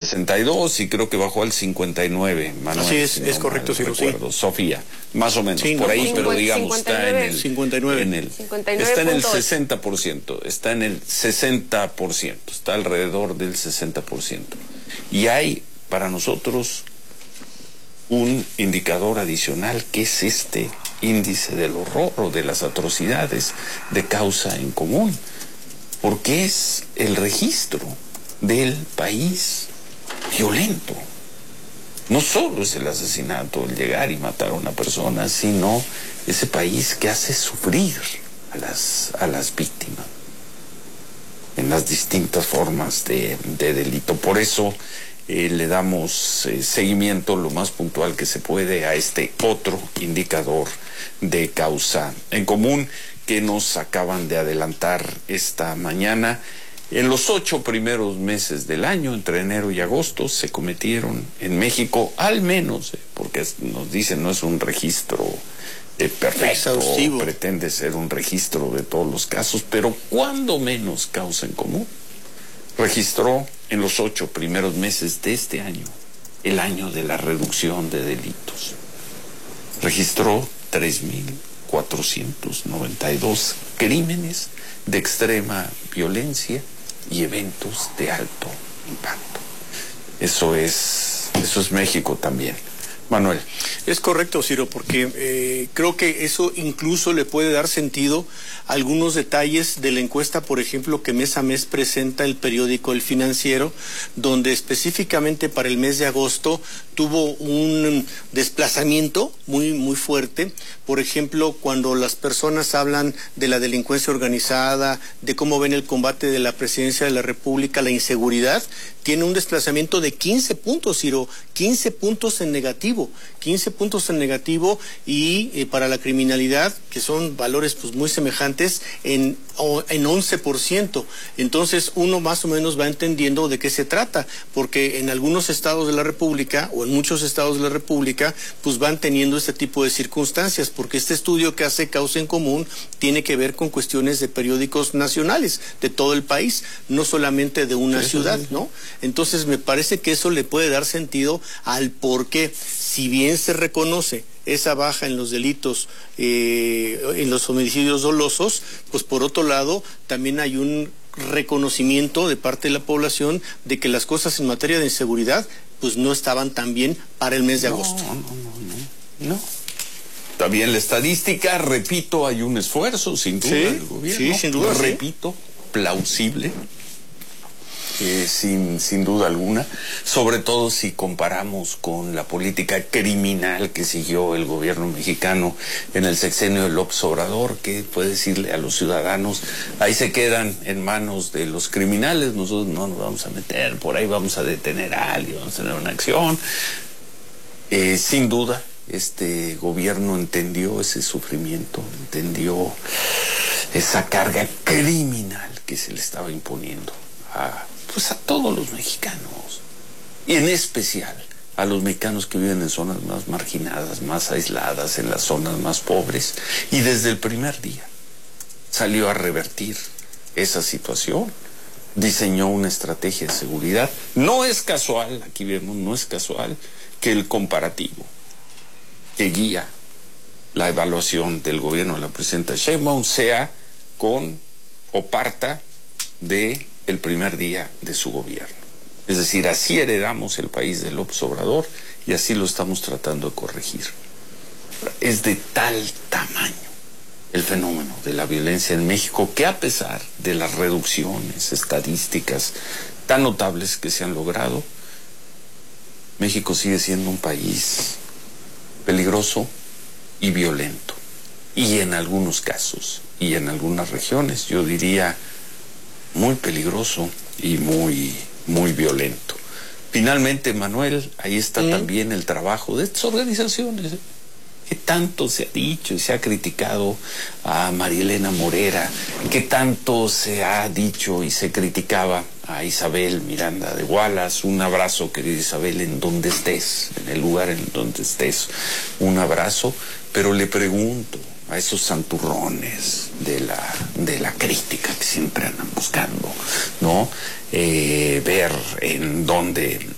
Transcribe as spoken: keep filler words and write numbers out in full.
sesenta y dos y creo que bajó al cincuenta y nueve, Manuel. Así es, si es no correcto, mal sí, recuerdo. Sofía, más o menos, sí, por no, ahí, no, pero cincuenta, digamos está en el cincuenta y nueve. En el, cincuenta y nueve está en el punto ocho. sesenta por ciento, está en el sesenta por ciento, está alrededor del sesenta por ciento. Y hay para nosotros un indicador adicional que es este índice del horror o de las atrocidades de causa en común, porque es el registro del país violento. No solo es el asesinato, el llegar y matar a una persona, sino ese país que hace sufrir a las, a las víctimas en las distintas formas de, de delito. Por eso eh, le damos eh, seguimiento lo más puntual que se puede a este otro indicador de causa en común que nos acaban de adelantar esta mañana. En los ocho primeros meses del año, entre enero y agosto, se cometieron en México, al menos, eh, porque nos dicen no es un registro eh, perfecto, exhaustivo, pretende ser un registro de todos los casos, pero cuando menos causa en común, registró en los ocho primeros meses de este año, el año de la reducción de delitos. Registró tres mil cuatrocientos noventa y dos crímenes de extrema violencia y eventos de alto impacto. Eso es, eso es México también. Manuel. Es correcto, Ciro, porque eh, creo que eso incluso le puede dar sentido a algunos detalles de la encuesta, por ejemplo, que mes a mes presenta el periódico El Financiero, donde específicamente para el mes de agosto tuvo un desplazamiento muy, muy fuerte. Por ejemplo, cuando las personas hablan de la delincuencia organizada, de cómo ven el combate de la Presidencia de la República, la inseguridad, tiene un desplazamiento de quince puntos, Ciro, quince puntos en negativo, quince puntos en negativo, y eh, para la criminalidad, que son valores pues muy semejantes, en, o, en once por ciento. Entonces uno más o menos va entendiendo de qué se trata, porque en algunos estados de la República, o en muchos estados de la República, pues van teniendo este tipo de circunstancias, porque este estudio que hace Causa en Común tiene que ver con cuestiones de periódicos nacionales, de todo el país, no solamente de una sí, ciudad, sí, sí. ¿no? Entonces me parece que eso le puede dar sentido al por qué, si bien se reconoce esa baja en los delitos, eh, en los homicidios dolosos, pues por otro lado también hay un reconocimiento de parte de la población de que las cosas en materia de inseguridad pues no estaban tan bien para el mes de agosto. No, no, no, no, no. Está bien la estadística, repito, hay un esfuerzo, sin duda, Sí, del gobierno. sí, sin duda, sí. Repito, plausible. Eh, sin, sin duda alguna, sobre todo si comparamos con la política criminal que siguió el gobierno mexicano en el sexenio de López Obrador, que puede decirle a los ciudadanos, ahí se quedan en manos de los criminales, nosotros no nos vamos a meter, por ahí vamos a detener a alguien, vamos a tener una acción. Eh, sin duda, este gobierno entendió ese sufrimiento, entendió esa carga criminal que se le estaba imponiendo a pues a todos los mexicanos, y en especial a los mexicanos que viven en zonas más marginadas, más aisladas, en las zonas más pobres, y desde el primer día salió a revertir esa situación, diseñó una estrategia de seguridad. No es casual, aquí vemos, no es casual que el comparativo que guía la evaluación del gobierno de la presidenta Sheinbaum sea con o parta de el primer día de su gobierno. Es decir, así heredamos el país de López Obrador y así lo estamos tratando de corregir. Es de tal tamaño el fenómeno de la violencia en México que, a pesar de las reducciones estadísticas tan notables que se han logrado, México sigue siendo un país peligroso y violento. Y en algunos casos, y en algunas regiones, yo diría muy peligroso y muy, muy violento. Finalmente, Manuel, ahí está mm. también el trabajo de estas organizaciones, ¿eh? Que tanto se ha dicho y se ha criticado a Marielena Morera, que tanto se ha dicho y se criticaba a Isabel Miranda de Wallace. Un abrazo, querida Isabel, en donde estés, en el lugar en donde estés, un abrazo, pero le pregunto a esos santurrones de la, de la crítica que siempre andan buscando, ¿no? Eh, ver en dónde